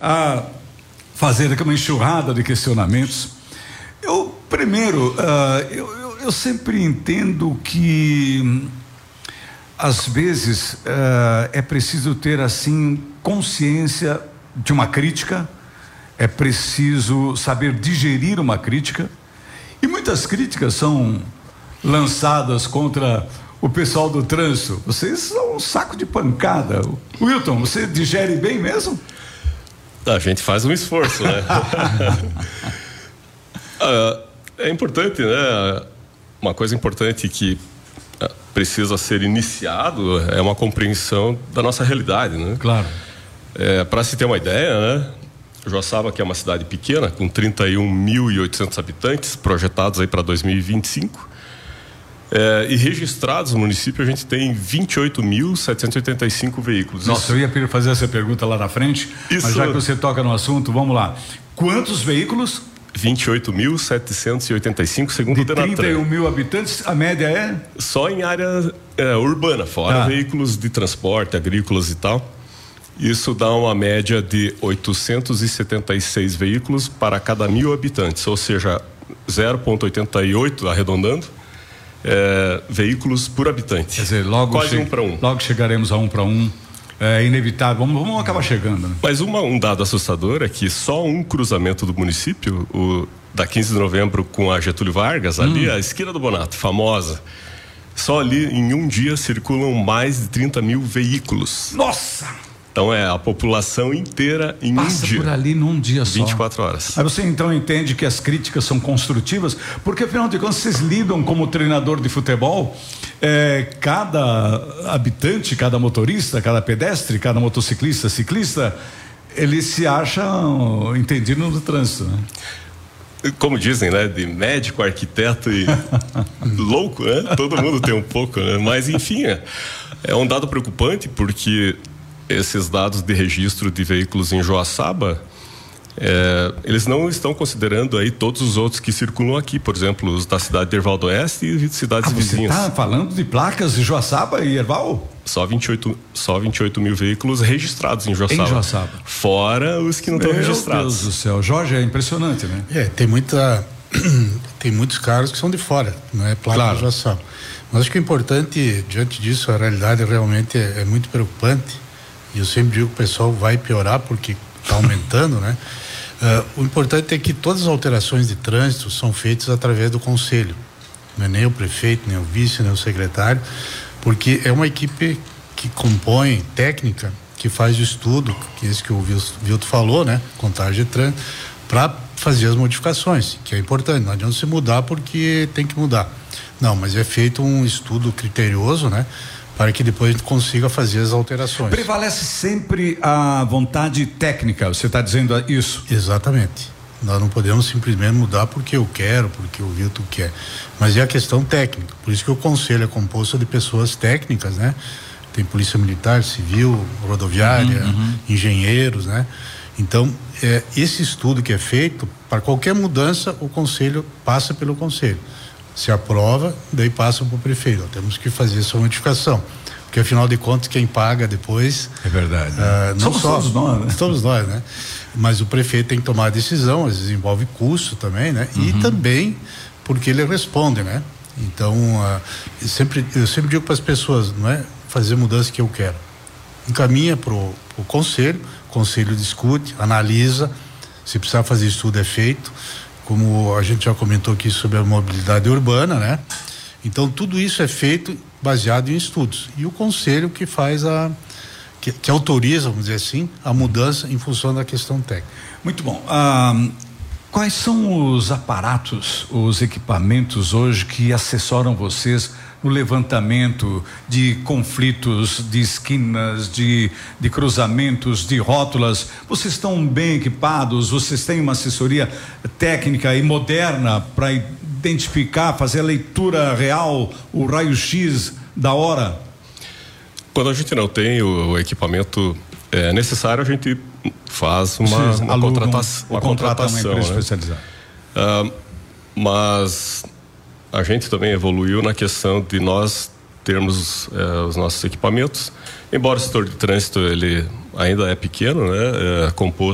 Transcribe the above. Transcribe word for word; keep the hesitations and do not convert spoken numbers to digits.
a fazer aqui uma enxurrada de questionamentos. Eu, primeiro, uh, eu, eu, eu sempre entendo que às vezes uh, é preciso ter assim consciência de uma crítica, é preciso saber digerir uma crítica, e muitas críticas são lançadas contra o pessoal do trânsito. Vocês são um saco de pancada. Wilton, você digere bem mesmo? A gente faz um esforço, né? ah, é importante, né? Uma coisa importante que precisa ser iniciado é uma compreensão da nossa realidade, né? Claro. É, para se ter uma ideia, né? Joaçaba, que é uma cidade pequena, com trinta e um mil e oitocentos habitantes, projetados aí para dois mil e vinte e cinco, é, e registrados no município a gente tem vinte e oito mil setecentos e oitenta e cinco veículos. Nossa, Isso... eu ia fazer essa pergunta lá na frente, Isso... mas já que você toca no assunto, vamos lá. Quantos veículos? vinte e oito mil setecentos e oitenta e cinco, segundo o Denatran. trinta e um mil habitantes, a média é? Só em área é, urbana, fora ah. veículos de transporte, agrícolas e tal. Isso dá uma média de oitocentos e setenta e seis veículos para cada mil habitantes, ou seja, zero vírgula oitenta e oito, arredondando, é, veículos por habitante. Quer dizer, logo quase che- um para um. Logo chegaremos a um para um. É inevitável, vamos, vamos acabar chegando, né? Mas uma, um dado assustador é que só um cruzamento do município, o da quinze de novembro com a Getúlio Vargas, ali, hum. a esquina do Bonato, famosa, só ali em um dia circulam mais de trinta mil veículos. Nossa! Então é a população inteira em Passa um dia. por ali num dia só. vinte e quatro horas. Aí você então entende que as críticas são construtivas, porque afinal de contas vocês lidam como treinador de futebol, é, cada habitante, cada motorista, cada pedestre, cada motociclista, ciclista, eles se acham entendidos no trânsito, né? Como dizem, né? De médico, arquiteto e louco, né? Todo mundo tem um pouco, né? Mas enfim, é, é um dado preocupante porque esses dados de registro de veículos em Joaçaba, é, eles não estão considerando aí todos os outros que circulam aqui, por exemplo, os da cidade de Erval do Oeste e cidades ah, vizinhas. Você está falando de placas de Joaçaba e Erval? Só vinte e oito, só vinte e oito mil veículos registrados em Joaçaba. Em Joaçaba. Fora os que não estão registrados. Meu Deus do céu, Jorge, é impressionante, né? É, tem muita, tem muitos carros que são de fora, não é placa claro. de Joaçaba. Mas acho que é importante, diante disso, a realidade realmente é, é muito preocupante. E eu sempre digo que o pessoal vai piorar porque está aumentando, né? Uh, o importante é que todas as alterações de trânsito são feitas através do conselho. Não é nem o prefeito, nem o vice, nem o secretário, porque é uma equipe que compõe, técnica, que faz o estudo, que é esse que o Vilto falou, né? Contagem de trânsito, para fazer as modificações, que é importante. Não adianta você mudar porque tem que mudar. Não, mas é feito um estudo criterioso, né? Para que depois a gente consiga fazer as alterações. Prevalece sempre a vontade técnica, você está dizendo isso? Exatamente. Nós não podemos simplesmente mudar porque eu quero, porque o Vilto quer. Mas é a questão técnica. Por isso que o conselho é composto de pessoas técnicas, né? Tem polícia militar, civil, rodoviária, uhum, uhum. engenheiros, né? Então, é, esse estudo que é feito, para qualquer mudança, o conselho passa pelo conselho. Se aprova, daí passa para o prefeito. Nós temos que fazer essa modificação, porque afinal de contas quem paga depois é verdade, né? uh, não somos só, todos nós, né? Somos nós, né? Mas o prefeito tem que tomar a decisão, às vezes envolve custo também, né? Uhum. E também porque ele responde, né? Então uh, eu sempre eu sempre digo para as pessoas, não é fazer mudança que eu quero, encaminha para o conselho, o conselho discute, analisa, se precisar fazer estudo é feito. Como a gente já comentou aqui sobre a mobilidade urbana, né? Então tudo isso é feito baseado em estudos. E o conselho que faz a que, que autoriza, vamos dizer assim, a mudança em função da questão técnica. Muito bom. Ah, quais são os aparatos, os equipamentos hoje que assessoram vocês no levantamento de conflitos, de esquinas, de, de cruzamentos, de rótulas? Vocês estão bem equipados? Vocês têm uma assessoria técnica e moderna para identificar, fazer a leitura real, o raio-x da hora? Quando a gente não tem o, o equipamento é, necessário, a gente faz uma, Vocês uma, alugam, contrata- uma contratação. Uma empresa né? especializada. Uh, mas a gente também evoluiu na questão de nós termos eh, os nossos equipamentos, embora o setor de trânsito ele ainda é pequeno, né? É composto